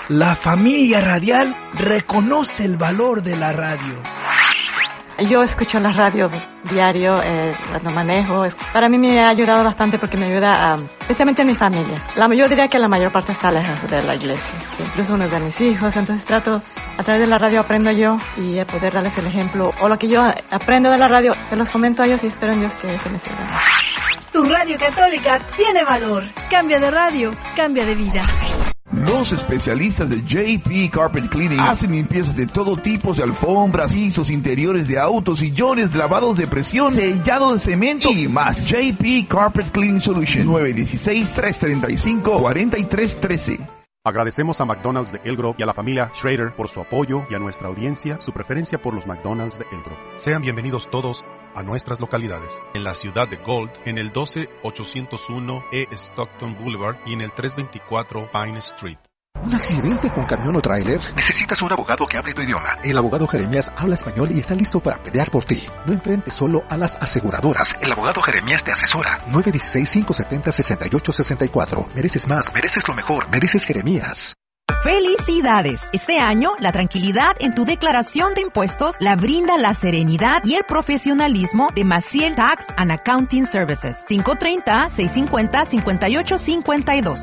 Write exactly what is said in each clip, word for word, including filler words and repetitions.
La familia radial reconoce el valor de la radio. Yo escucho la radio diario eh, cuando manejo. Para mí me ha ayudado bastante porque me ayuda, a, especialmente en mi familia. La, yo diría que la mayor parte está lejos de la iglesia, incluso uno de mis hijos. Entonces trato, a través de la radio aprendo yo y a poder darles el ejemplo. O lo que yo aprendo de la radio, se los comento a ellos y espero en Dios que se me sirva. Tu radio católica tiene valor. Cambia de radio, cambia de vida. Los especialistas de J P Carpet Cleaning hacen limpiezas de todo tipo de alfombras, pisos, interiores de autos, sillones, lavados de presión, sellado de cemento y más. J P Carpet Cleaning Solution, nueve uno seis, tres tres cinco, cuatro tres uno tres. Agradecemos a McDonald's de Elk Grove y a la familia Schrader por su apoyo y a nuestra audiencia su preferencia por los McDonald's de Elk Grove. Sean bienvenidos todos a nuestras localidades. En la ciudad de Gold, en el doce ochocientos uno E Stockton Boulevard y en el trescientos veinticuatro Pine Street. ¿Un accidente con camión o tráiler? Necesitas un abogado que hable tu idioma. El abogado Jeremías habla español y está listo para pelear por ti. No enfrentes solo a las aseguradoras. El abogado Jeremías te asesora. nueve uno seis, cinco siete cero, seis ocho seis cuatro. Mereces más, mereces lo mejor, mereces Jeremías. ¡Felicidades! Este año, la tranquilidad en tu declaración de impuestos la brinda la serenidad y el profesionalismo de Maciel Tax and Accounting Services. cinco tres cero, seis cinco cero, cinco ocho cinco dos.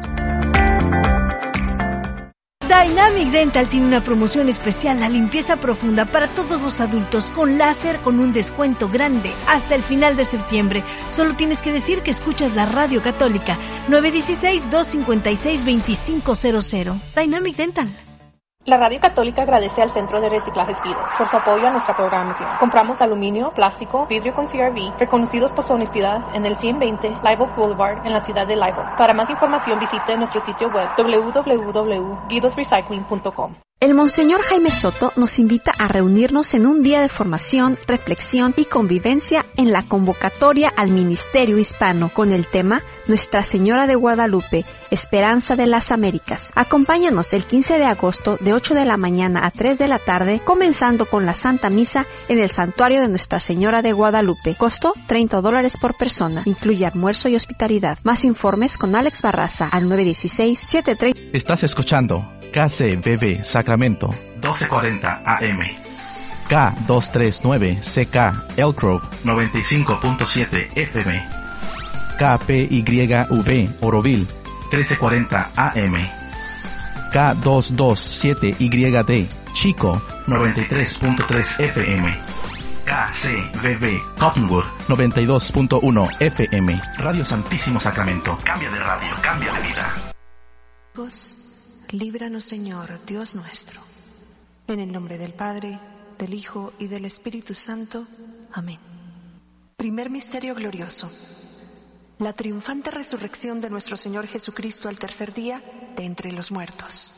Dynamic Dental tiene una promoción especial, la limpieza profunda para todos los adultos con láser con un descuento grande hasta el final de septiembre. Solo tienes que decir que escuchas la radio católica. nueve uno seis, dos cinco seis, dos cinco cero cero. Dynamic Dental. La Radio Católica agradece al Centro de Reciclajes Vidas por su apoyo a nuestra programación. Compramos aluminio, plástico, vidrio con C R V, reconocidos por su honestidad en el ciento veinte Live Oak Boulevard en la ciudad de Live Oak. Para más información visite nuestro sitio web doble u doble u doble u punto guidos recycling punto com. El Monseñor Jaime Soto nos invita a reunirnos en un día de formación, reflexión y convivencia en la convocatoria al Ministerio Hispano con el tema Nuestra Señora de Guadalupe, Esperanza de las Américas. Acompáñanos el quince de agosto de ocho de la mañana a tres de la tarde, comenzando con la Santa Misa en el Santuario de Nuestra Señora de Guadalupe. Costo treinta dólares por persona. Incluye almuerzo y hospitalidad. Más informes con Alex Barraza al nueve uno seis, siete tres. Estás escuchando K C B B Sacramento doce cuarenta A M, K doscientos treinta y nueve C K Elk Grove noventa y cinco punto siete F M, K P Y V Oroville trece cuarenta A M, K doscientos veintisiete Y D Chico noventa y tres punto tres F M, K C B B Cottonwood noventa y dos punto uno F M. Radio Santísimo Sacramento. Cambia de radio, cambia de vida. Líbranos, Señor, Dios nuestro. En el nombre del Padre, del Hijo y del Espíritu Santo. Amén. Primer misterio glorioso. La triunfante resurrección de nuestro Señor Jesucristo al tercer día de entre los muertos.